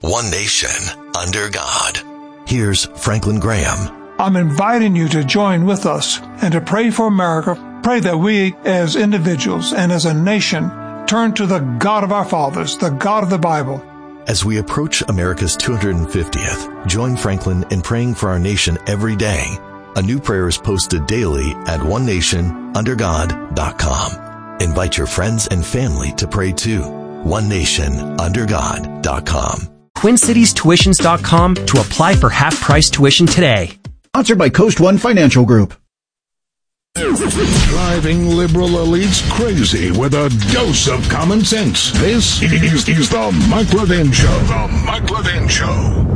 one nation, under God. Here's Franklin Graham. I'm inviting you to join with us and to pray for America. Pray that we as individuals and as a nation turn to the God of our fathers, the God of the Bible. As we approach America's 250th, join Franklin in praying for our nation every day. A new prayer is posted daily at onenationundergod.com. Invite your friends and family to pray too. onenationundergod.com. TwinCitiesTuitions.com to apply for half-price tuition today. Sponsored by Coast One Financial Group. Driving liberal elites crazy with a dose of common sense. This is the Mike Levin Show. The Mike Levin Show.